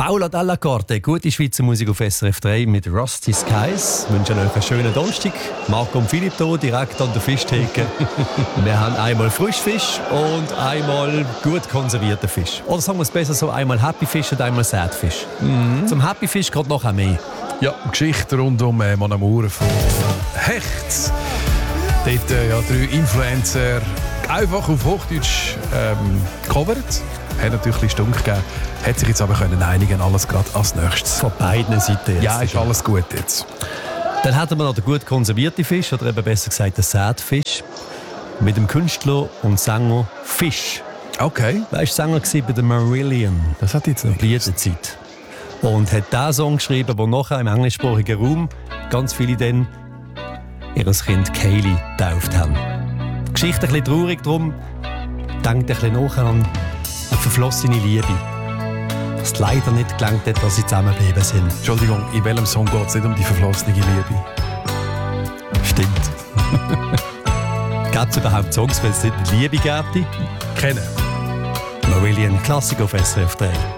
Paula Dalla Corte, gute Schweizer Musik auf SRF 3 mit Rusty Skies. Wir wünschen euch einen schönen Donnerstag. Marco und Philipp hier, direkt an der Fischtheke. Wir haben einmal Frischfisch und einmal gut konservierten Fisch. Oder sagen wir es besser so, einmal Happy Fisch und einmal Sad Fisch. Zum Happy Fisch geht noch mehr. Ja, Geschichte rund um Mon Amour von Hecht. Dort 3 Influencer einfach auf Hochdeutsch gecovert. Hat natürlich ein Stunk gegeben. Hat sich jetzt aber können einigen, alles gerade als nächstes. Von beiden Seiten jetzt. Ja, ist alles gut jetzt. Dann hatten wir noch den gut konservierten Fisch, oder eben besser gesagt den Sad-Fisch. Mit dem Künstler und Sänger Fish. Okay. Er war Sänger bei The Marillion. Das hat jetzt noch Blütezeit. Und hat diesen Song geschrieben, wo nachher im englischsprachigen Raum ganz viele dann ihr Kind Kaylee getauft haben. Die Geschichte ein bisschen traurig drum. Denkt ein bisschen nachher an eine verflossene Liebe. Was leider nicht gelangt hat, dass sie zusammengeblieben sind. Entschuldigung, in welchem Song geht es nicht um die verflossene Liebe? Stimmt. Gibt es überhaupt Songs, wenn es nicht Liebe gäbe? Kennen. Marillion, Klassik auf SRF 3.